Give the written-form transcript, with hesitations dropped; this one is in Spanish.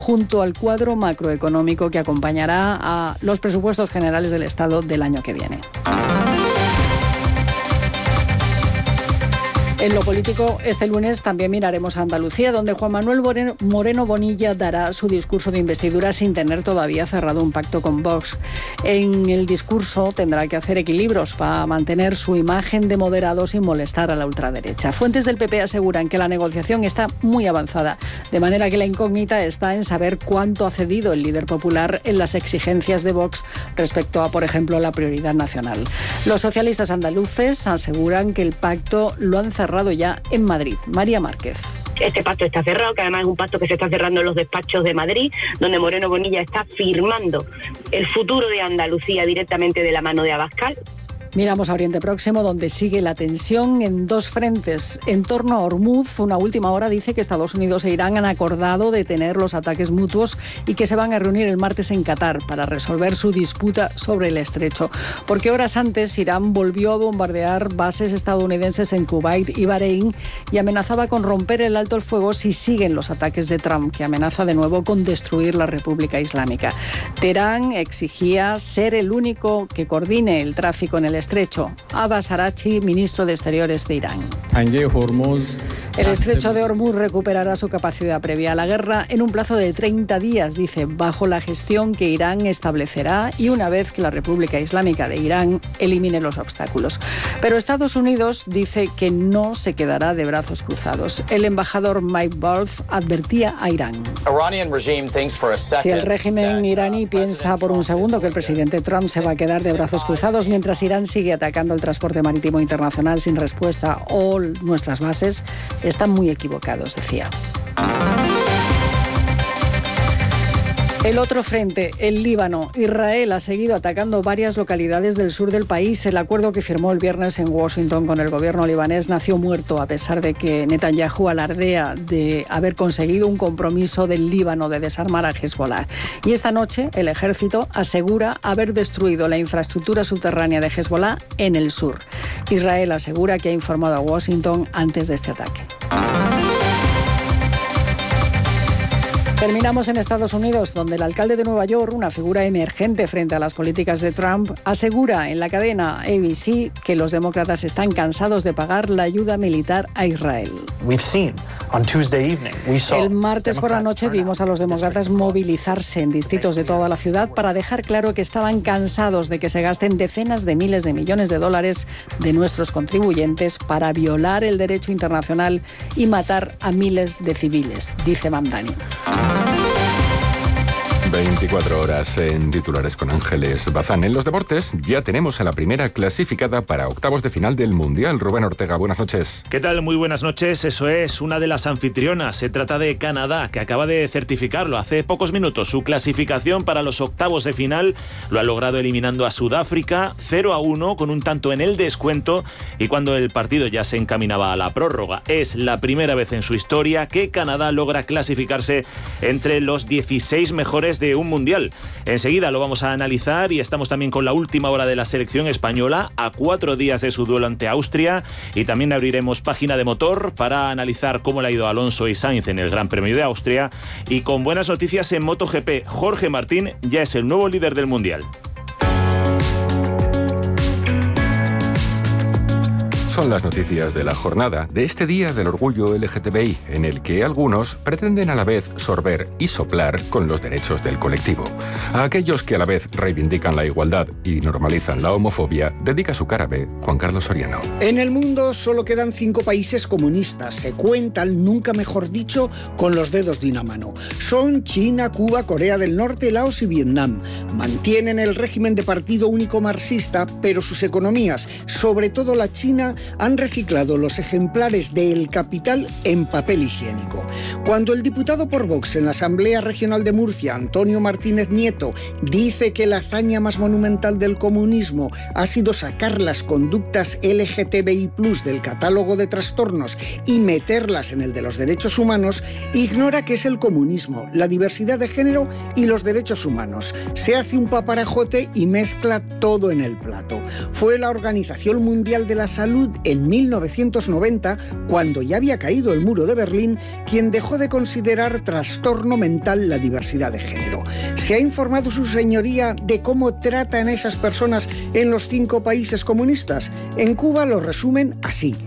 junto al cuadro macroeconómico que acompañará a los presupuestos generales del Estado del año que viene. En lo político, este lunes también miraremos a Andalucía, donde Juan Manuel Moreno Bonilla dará su discurso de investidura sin tener todavía cerrado un pacto con Vox. En el discurso tendrá que hacer equilibrios para mantener su imagen de moderado sin molestar a la ultraderecha. Fuentes del PP aseguran que la negociación está muy avanzada, de manera que la incógnita está en saber cuánto ha cedido el líder popular en las exigencias de Vox respecto a, por ejemplo, la prioridad nacional. Los socialistas andaluces aseguran que el pacto lo han cerrado ya en Madrid. María Márquez. Este pacto está cerrado, que además es un pacto que se está cerrando en los despachos de Madrid, donde Moreno Bonilla está firmando el futuro de Andalucía directamente de la mano de Abascal. Miramos a Oriente Próximo, donde sigue la tensión en dos frentes. En torno a Hormuz, una última hora dice que Estados Unidos e Irán han acordado detener los ataques mutuos y que se van a reunir el martes en Qatar para resolver su disputa sobre el estrecho. Porque horas antes Irán volvió a bombardear bases estadounidenses en Kuwait y Bahrein y amenazaba con romper el alto el fuego si siguen los ataques de Trump, que amenaza de nuevo con destruir la República Islámica. Teherán exigía ser el único que coordine el tráfico en el estrecho. Abbas Araghchi, ministro de Exteriores de Irán. El estrecho de Hormuz recuperará su capacidad previa a la guerra en un plazo de 30 días, dice, bajo la gestión que Irán establecerá y una vez que la República Islámica de Irán elimine los obstáculos. Pero Estados Unidos dice que no se quedará de brazos cruzados. El embajador Mike Wolf advertía a Irán. Si el régimen iraní piensa por un segundo que el presidente Trump se va a quedar de brazos cruzados mientras Irán sigue atacando el transporte marítimo internacional sin respuesta o nuestras bases, están muy equivocados, decía. El otro frente, el Líbano. Israel ha seguido atacando varias localidades del sur del país. El acuerdo que firmó el viernes en Washington con el gobierno libanés nació muerto, a pesar de que Netanyahu alardea de haber conseguido un compromiso del Líbano de desarmar a Hezbollah. Y esta noche el ejército asegura haber destruido la infraestructura subterránea de Hezbollah en el sur. Israel asegura que ha informado a Washington antes de este ataque. Terminamos en Estados Unidos, donde el alcalde de Nueva York, una figura emergente frente a las políticas de Trump, asegura en la cadena ABC que los demócratas están cansados de pagar la ayuda militar a Israel. El martes por la noche vimos a los demócratas movilizarse en distritos de toda la ciudad para dejar claro que estaban cansados de que se gasten decenas de miles de millones de dólares de nuestros contribuyentes para violar el derecho internacional y matar a miles de civiles, dice Mamdani. 24 horas en titulares con Ángeles Bazán. En los deportes ya tenemos a la primera clasificada para octavos de final del Mundial. Rubén Ortega, buenas noches. ¿Qué tal? Muy buenas noches. Eso es, una de las anfitrionas. Se trata de Canadá, que acaba de certificarlo hace pocos minutos. Su clasificación para los octavos de final lo ha logrado eliminando a Sudáfrica 0-1 con un tanto en el descuento y cuando el partido ya se encaminaba a la prórroga. Es la primera vez en su historia que Canadá logra clasificarse entre los 16 mejores de un mundial. Enseguida lo vamos a analizar y estamos también con la última hora de la selección española a 4 días de su duelo ante Austria y también abriremos página de motor para analizar cómo le ha ido a Alonso y Sainz en el Gran Premio de Austria y con buenas noticias en MotoGP. Jorge Martín ya es el nuevo líder del mundial. Son las noticias de la jornada de este Día del Orgullo LGTBI, en el que algunos pretenden a la vez sorber y soplar con los derechos del colectivo. A aquellos que a la vez reivindican la igualdad y normalizan la homofobia, dedica su cara B Juan Carlos Soriano. En el mundo solo quedan 5 países comunistas. Se cuentan, nunca mejor dicho, con los dedos de una mano. Son China, Cuba, Corea del Norte, Laos y Vietnam. Mantienen el régimen de partido único marxista, pero sus economías, sobre todo la China, han reciclado los ejemplares de El Capital en papel higiénico. Cuando el diputado por Vox en la Asamblea Regional de Murcia, Antonio Martínez Nieto, dice que la hazaña más monumental del comunismo ha sido sacar las conductas LGTBI+ del catálogo de trastornos y meterlas en el de los derechos humanos, ignora que es el comunismo, la diversidad de género y los derechos humanos. Se hace un paparajote y mezcla todo en el plato. Fue la Organización Mundial de la Salud en 1990, cuando ya había caído el muro de Berlín, quien dejó de considerar trastorno mental la diversidad de género. ¿Se ha informado su señoría de cómo tratan a esas personas en los 5 países comunistas? En Cuba lo resumen así: